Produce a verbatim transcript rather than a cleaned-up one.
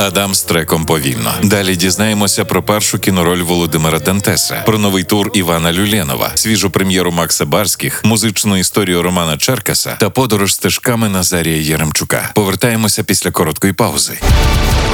Адам з треком «Повільно». Далі дізнаємося про першу кінороль Володимира Дантеса, про новий тур Івана Люленова, свіжу прем'єру Макса Барських, музичну історію Романа Черкаса та подорож стежками Назарія Яремчука. Повертаємося після короткої паузи.